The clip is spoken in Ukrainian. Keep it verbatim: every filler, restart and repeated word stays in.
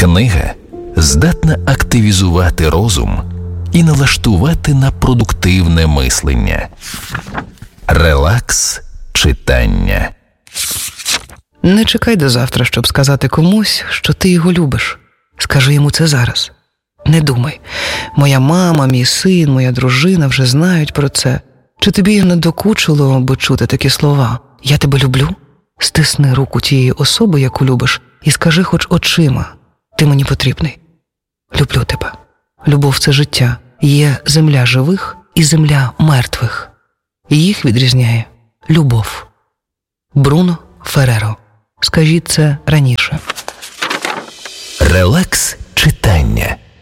Книга здатна активізувати розум і налаштувати на продуктивне мислення. Релакс читання. Не чекай до завтра, щоб сказати комусь, що ти його любиш. Скажи йому це зараз. Не думай. Моя мама, мій син, моя дружина вже знають про це. Чи тобі не докучило би чути такі слова? Я тебе люблю? Стисни руку тієї особи, яку любиш, і скажи хоч очима. Ти мені потрібний. Люблю тебе. Любов – це життя. Є земля живих і земля мертвих. Їх відрізняє любов. Бруно Ферреро. Скажіть це раніше. Релакс читання.